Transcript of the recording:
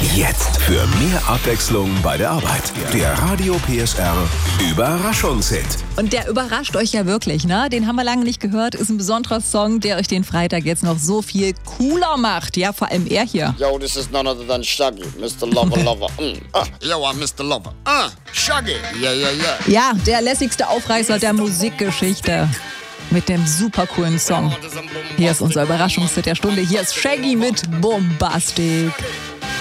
Jetzt für mehr Abwechslung bei der Arbeit. Der Radio PSR Überraschungshit. Und der überrascht euch ja wirklich, ne? Den haben wir lange nicht gehört. Ist ein besonderer Song, der euch den Freitag jetzt noch so viel cooler macht. Ja, vor allem er hier. Yo, this is none other than Shaggy, Mr. Lover Lover. Yo, I'm Mr. Lover. Shaggy. Yeah, yeah, yeah. Ja, der lässigste Aufreißer der Musikgeschichte. Mit dem super coolen Song. Hier ist unser Überraschungshit der Stunde. Hier ist Shaggy mit Bombastic.